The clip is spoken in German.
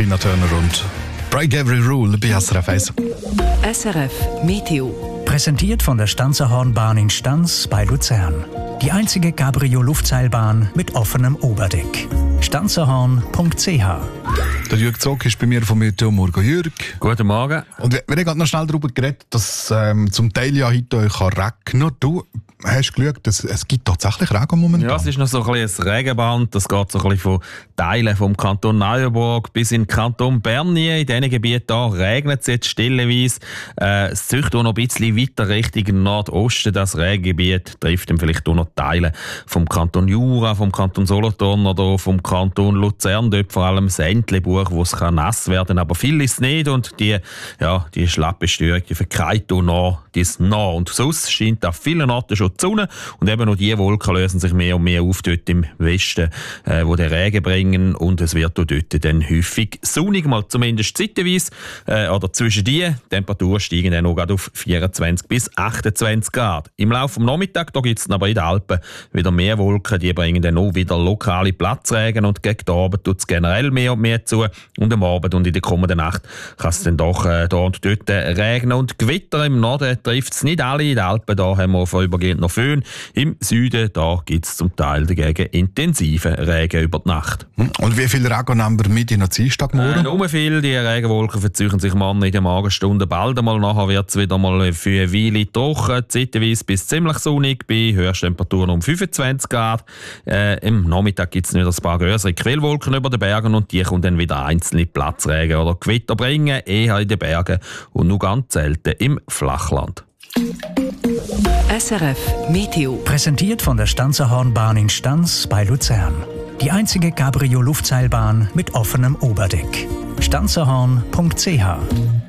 Tina Turner und Break Every Rule bei SRF 1. SRF Meteo. Präsentiert von der Stanzerhornbahn in Stanz bei Luzern. Die einzige Cabrio-Luftseilbahn mit offenem Oberdeck. stanzerhorn.ch. Der Jürg Zock ist bei mir vom Meteo. Morgen, Jürg. Guten Morgen. Und wir haben gerade noch schnell darüber geredet, dass zum Teil ja heute euch regnen kann. Du hast geschaut, es gibt tatsächlich Regen momentan. Ja, es ist noch so ein bisschen ein Regenband. Das geht so ein bisschen von Teilen vom Kanton Neuenburg bis in den Kanton Bern. In diesen Gebieten regnet es jetzt stellenweise. Es zieht auch noch ein bisschen weiter Richtung Nordosten. Das Regengebiet trifft dann vielleicht auch noch Teile vom Kanton Jura, vom Kanton Solothurn oder vom Kanton Luzern. Dort vor allem das Entlebuch, wo es nass werden kann. Aber viel ist es nicht. Und die schlappe Störung, die verkeilt auch noch das nach. Und sonst scheint an vielen Orten schon die Sonne. Und eben noch die Wolken lösen sich mehr und mehr auf dort im Westen, wo den Regen bringen. Und es wird auch dort dann häufig sonnig, mal zumindest zeitweise. Oder zwischen die Temperaturen steigen dann noch gerade auf 24 bis 28 Grad. Im Laufe des Nachmittags gibt es aber in den Alpen wieder mehr Wolken. Die bringen dann auch wieder lokale Platzregen. Und gegen den Abend tut es generell mehr und mehr zu. Und am Abend und in der kommenden Nacht kann es dann doch da und dort regnen. Und Gewitter im Norden trifft es nicht alle. In den Alpen da haben wir vorübergehend noch Föhn. Im Süden da gibt es zum Teil dagegen intensiven Regen über die Nacht. Und wie viel Regen nehmen wir mit in den Dienstagmorgen? Nur viel. Die Regenwolken verzeichnen sich morgen in den Morgenstunden bald einmal. Nachher wird es wieder mal für eine Weile trocken, zeitweise bis ziemlich sonnig, bei Höchsttemperaturen um 25 Grad. Im Nachmittag gibt es wieder ein paar größere Quellwolken über den Bergen und die können dann wieder einzelne Platzregen oder Gewitter bringen, eher in den Bergen und nur ganz selten im Flachland. SRF Meteo. Präsentiert von der Stanzerhornbahn in Stanz bei Luzern. Die einzige Cabrio-Luftseilbahn mit offenem Oberdeck. stanzerhorn.ch.